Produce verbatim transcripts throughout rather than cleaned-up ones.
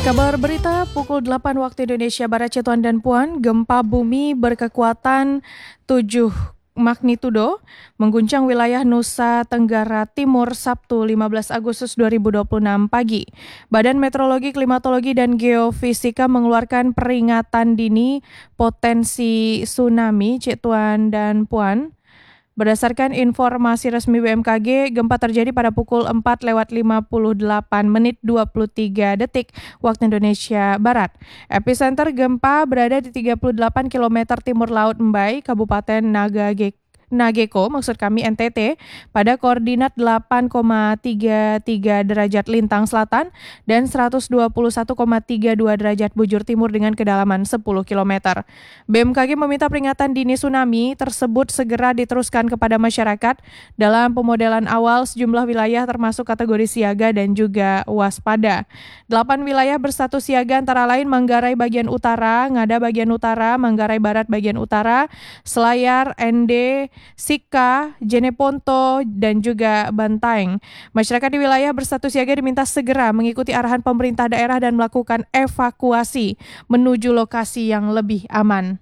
Kabar berita pukul delapan waktu Indonesia Barat, Tuan dan Puan, gempa bumi berkekuatan tujuh magnitudo mengguncang wilayah Nusa Tenggara Timur Sabtu lima belas Agustus dua ribu dua puluh enam pagi. Badan Meteorologi, Klimatologi, dan Geofisika mengeluarkan peringatan dini potensi tsunami, Tuan dan Puan. Berdasarkan informasi resmi B M K G, gempa terjadi pada pukul empat lewat lima puluh delapan menit dua puluh tiga detik waktu Indonesia Barat. Epicenter gempa berada di tiga puluh delapan kilometer timur laut Mbai, Kabupaten Nagage Nageko, maksud kami N T T, pada koordinat delapan koma tiga tiga derajat lintang selatan dan seratus dua puluh satu koma tiga dua derajat bujur timur dengan kedalaman sepuluh kilometer. B M K G meminta peringatan dini tsunami tersebut segera diteruskan kepada masyarakat. Dalam pemodelan awal, sejumlah wilayah termasuk kategori siaga dan juga waspada. Delapan wilayah berstatus siaga antara lain Manggarai bagian utara, Ngada bagian utara, Manggarai Barat bagian utara, Selayar, N D, Sika, Jeneponto, dan juga Bantaeng. Masyarakat di wilayah berstatus siaga diminta segera mengikuti arahan pemerintah daerah dan melakukan evakuasi menuju lokasi yang lebih aman.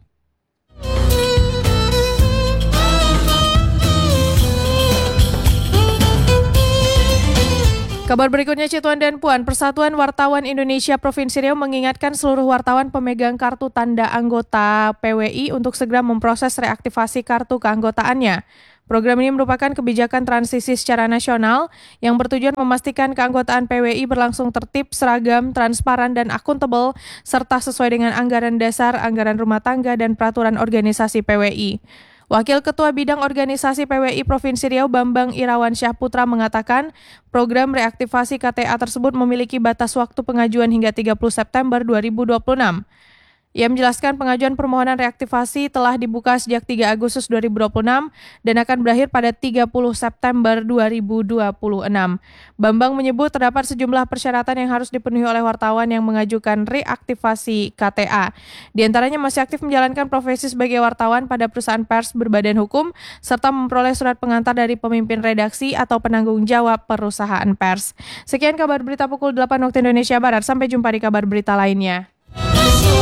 Kabar berikutnya, Tuan dan Puan, Persatuan Wartawan Indonesia Provinsi Riau mengingatkan seluruh wartawan pemegang kartu tanda anggota P W I untuk segera memproses reaktivasi kartu keanggotaannya. Program ini merupakan kebijakan transisi secara nasional yang bertujuan memastikan keanggotaan P W I berlangsung tertib, seragam, transparan, dan akuntabel, serta sesuai dengan anggaran dasar, anggaran rumah tangga, dan peraturan organisasi P W I. Wakil Ketua Bidang Organisasi P W I Provinsi Riau Bambang Irawan Syahputra mengatakan program reaktivasi K T A tersebut memiliki batas waktu pengajuan hingga tiga puluh September dua ribu dua puluh enam. Ia menjelaskan pengajuan permohonan reaktivasi telah dibuka sejak tiga Agustus dua ribu dua puluh enam dan akan berakhir pada tiga puluh September dua ribu dua puluh enam. Bambang menyebut terdapat sejumlah persyaratan yang harus dipenuhi oleh wartawan yang mengajukan reaktivasi K T A. Di antaranya masih aktif menjalankan profesi sebagai wartawan pada perusahaan pers berbadan hukum, serta memperoleh surat pengantar dari pemimpin redaksi atau penanggung jawab perusahaan pers. Sekian kabar berita pukul delapan waktu Indonesia Barat. Sampai jumpa di kabar berita lainnya.